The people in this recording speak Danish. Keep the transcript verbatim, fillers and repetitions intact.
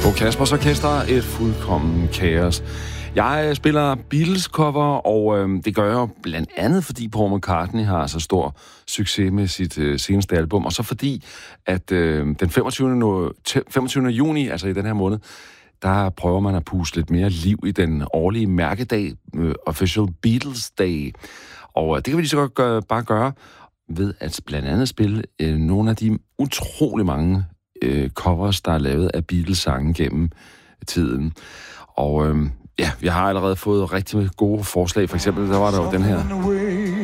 På Kaspers Orkester, et fuldkommen kaos. Jeg spiller Beatles-cover, og øh, det gør jeg blandt andet, fordi Paul McCartney har så stor succes med sit øh, seneste album, og så fordi, at øh, den femogtyvende juni, altså i den her måned, der prøver man at puste lidt mere liv i den årlige mærkedag, øh, Official Beatles Day. Og øh, det kan vi lige så godt gøre, bare gøre ved at blandt andet spille øh, nogle af de utrolig mange øh, covers, der er lavet af Beatles-sange gennem tiden. Og øh, ja, jeg har allerede fået rigtig gode forslag. For eksempel, der var der jo den her.